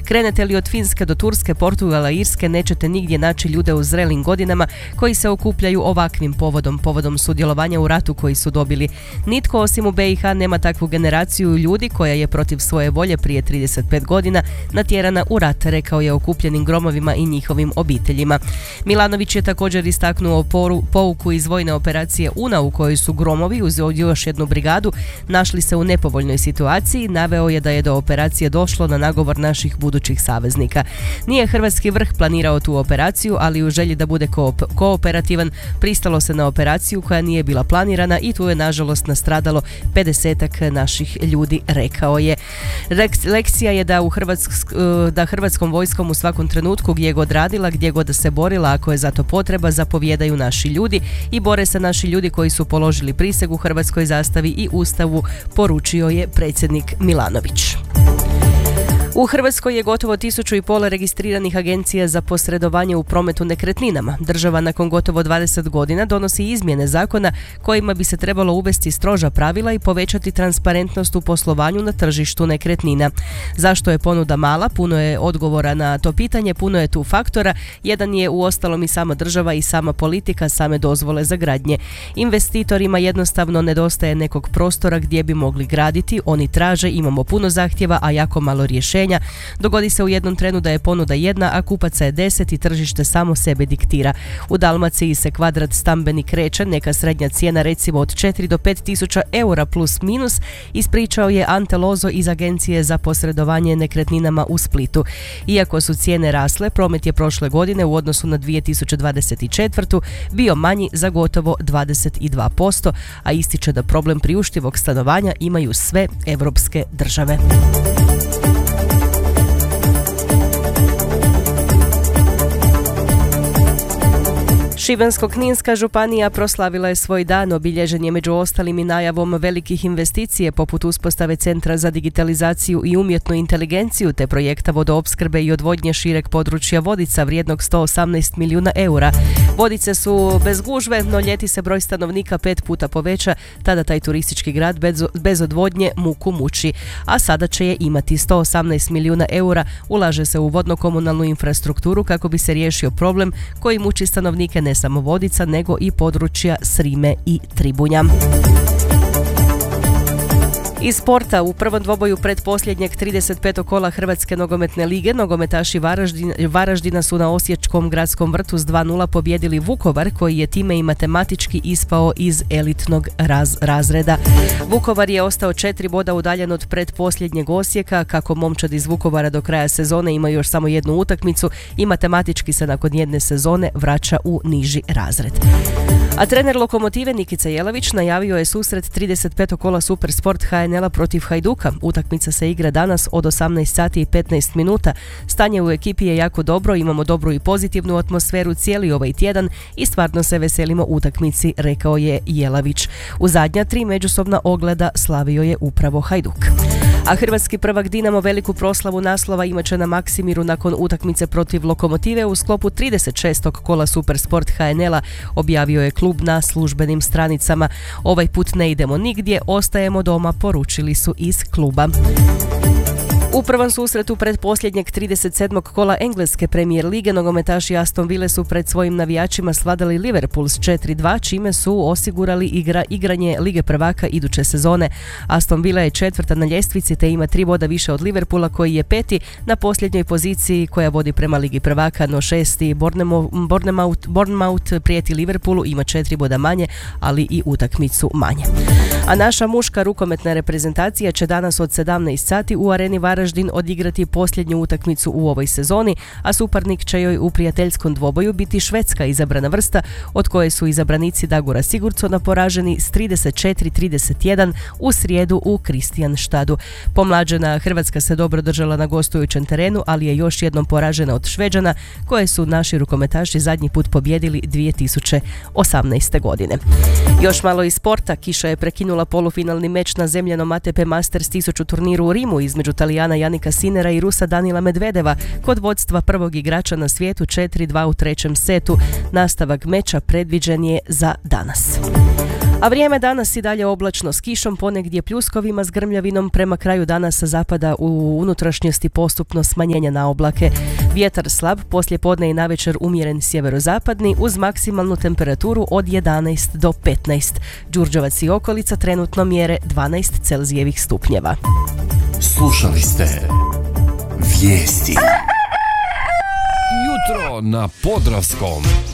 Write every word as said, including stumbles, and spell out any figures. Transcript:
Krenete li od Finske do Turske, Portugala, Irske, nećete nigdje naći ljude u zrelim godinama koji se okupljaju ovakvim povodom, povodom sudjelovanja u ratu koji su dobili. Nitko osim u B i H nema takvu generaciju ljudi koja je protiv svoje volje prije trideset pet godina natjerana u rat, rekao je okupljenim gromovima i njihovim obiteljima. Milanović je također istaknuo poru, pouku iz vojne operacije Una u kojoj su gromovi uz još jednu brigadu našli se u nepovoljnoj situaciji. Naveo je da je do operacije došlo na nagovor naših budućih saveznika. Nije hrvatski vrh planirao tu operaciju, ali u želji da bude koop- kooperativan pristalo se na operaciju koja nije bila planirana i tu je nažalost nastradalo pedesetak naših ljudi, rekao je. Lekcija je da, u Hrvatsk, da hrvatskom vojskom u svakom trenutku gdje god radila, gdje god se borila, ako je za to potreba, zapovijedaju naši ljudi i bore se naši ljudi koji su položili prisegu hrvatskoj zastavi i Ustavu, poručio je predsjednik Milanović. U Hrvatskoj je gotovo tisuću i pol registriranih agencija za posredovanje u prometu nekretninama. Država nakon gotovo dvadeset godina donosi izmjene zakona kojima bi se trebalo uvesti stroža pravila i povećati transparentnost u poslovanju na tržištu nekretnina. Zašto je ponuda mala? Puno je odgovora na to pitanje, puno je tu faktora. Jedan je uostalom i sama država i sama politika, same dozvole za gradnje. Investitorima jednostavno nedostaje nekog prostora gdje bi mogli graditi. Oni traže, imamo puno zahtjeva, a jako malo rješenja. Dogodi se u jednom trenu da je ponuda jedna, a kupaca je deset i tržište samo sebe diktira. U Dalmaciji se kvadrat stambeni kreće, neka srednja cijena recimo od četiri do pet tisuća eura plus minus, ispričao je Ante Lozo iz Agencije za posredovanje nekretninama u Splitu. Iako su cijene rasle, promet je prošle godine u odnosu na dvije tisuće dvadeset četvrtu. bio manji za gotovo dvadeset dva posto, a ističe da problem priuštivog stanovanja imaju sve europske države. Šibensko-kninska županija proslavila je svoj dan, obilježen je među ostalim i najavom velikih investicije poput uspostave Centra za digitalizaciju i umjetnu inteligenciju te projekta vodoopskrbe i odvodnje šireg područja Vodica vrijednog sto osamnaest milijuna eura. Vodice su bez gužve, no ljeti se broj stanovnika pet puta poveća, tada taj turistički grad bez, bez odvodnje muku muči, a sada će je imati. sto osamnaest milijuna eura ulaže se u vodno-komunalnu infrastrukturu kako bi se riješio problem koji muči stanovnike ne samo Vodica, nego i područja Srime i Tribunja. Iz sporta, u prvom dvoboju pretposljednjeg trideset petog kola Hrvatske nogometne lige nogometaši Varaždina, Varaždina su na osječkom gradskom vrtu s dva nula pobjedili Vukovar, koji je time i matematički ispao iz elitnog raz, razreda. Vukovar je ostao četiri boda udaljen od pretposljednjeg Osijeka. Kako momčad iz Vukovara do kraja sezone ima još samo jednu utakmicu i matematički se nakon jedne sezone vraća u niži razred. A trener Lokomotive Nikica Jelavić najavio je susret trideset petog kola Supersport H N L-a protiv Hajduka. Utakmica se igra danas od osamnaest sati i petnaest minuta. Stanje u ekipi je jako dobro, imamo dobru i pozitivnu atmosferu cijeli ovaj tjedan i stvarno se veselimo utakmici, rekao je Jelavić. U zadnja tri međusobna ogleda slavio je upravo Hajduk. A hrvatski prvak Dinamo veliku proslavu naslova imat će na Maksimiru nakon utakmice protiv Lokomotive u sklopu trideset šestog kola Supersport H N L-a, objavio je klub na službenim stranicama. Ovaj put ne idemo nigdje, ostajemo doma, poručili su iz kluba. U prvom susretu pretposljednjeg trideset sedmog kola engleske premijer lige nogometaši Aston Ville su pred svojim navijačima svladali Liverpool s četiri dva, čime su osigurali igra, igranje Lige prvaka iduće sezone. Aston Villa je četvrta na ljestvici te ima tri boda više od Liverpoola koji je peti na posljednjoj poziciji koja vodi prema Ligi prvaka, no šesti Bournemouth, Bournemouth prijeti Liverpoolu, ima četiri boda manje, ali i utakmicu manje. A naša muška rukometna reprezentacija će danas od sedamnaest sati u areni Varaždin odigrati posljednju utakmicu u ovoj sezoni, a suparnik će joj u prijateljskom dvoboju biti Švedska, izabrana vrsta, od koje su izabranici Dagora Sigurdsona poraženi s trideset četiri trideset jedan u srijedu u Kristianstadu. Pomlađena Hrvatska se dobro držala na gostujućem terenu, ali je još jednom poražena od Šveđana, koje su naši rukometaši zadnji put pobjedili dvije tisuće osamnaeste. godine. Još malo iz sporta, kiša je prekinula polufinalni meč na zemljanom A T P Masters tisuću turniru u Rimu između Talijana Janika Sinera i Rusa Danila Medvedeva kod vodstva prvog igrača na svijetu četiri dva u trećem setu. Nastavak meča predviđen je za danas. A vrijeme danas i dalje oblačno s kišom, ponegdje pljuskovima s grmljavinom, prema kraju dana sa zapada u unutrašnjosti postupno smanjenje na oblake. Vjetar slab, poslije podne i navečer umjeren sjeverozapadni uz maksimalnu temperaturu od jedanaest do petnaest. Đurđevac i okolica trenutno mjere dvanaest Celzijevih stupnjeva. Slušali ste Vijesti. Jutro na Podravskom.